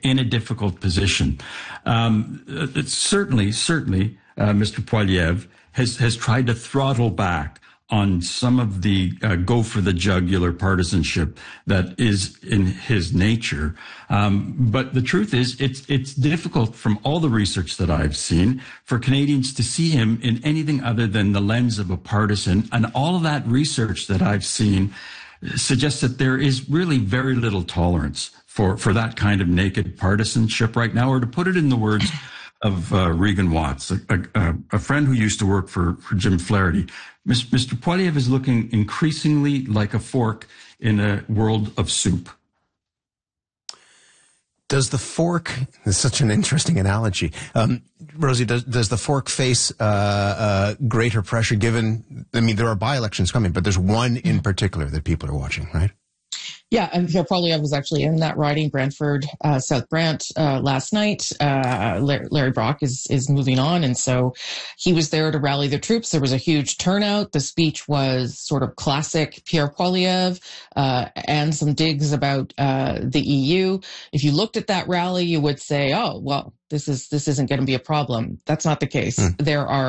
in a difficult position. It's certainly, Mr. Poilievre has tried to throttle back on some of the go for the jugular partisanship that is in his nature. But the truth is, it's difficult from all the research that I've seen for Canadians to see him in anything other than the lens of a partisan. And all of that research that I've seen suggests that there is really very little tolerance for that kind of naked partisanship right now, or to put it in the words of Regan Watts, a friend who used to work for Jim Flaherty. Mr. Poilievre is looking increasingly like a fork in a world of soup. Does the fork, this is such an interesting analogy, Rosie, does the fork face greater pressure given, I mean, there are by-elections coming, but there's one in particular that people are watching, right? Yeah, and Pierre Poilievre was actually in that riding, Brantford, South Brant, last night. Larry Brock is moving on, and so he was there to rally the troops. There was a huge turnout. The speech was sort of classic Pierre Poilievre, and some digs about the EU. If you looked at that rally, you would say, oh, well, this isn't going to be a problem. That's not the case. There are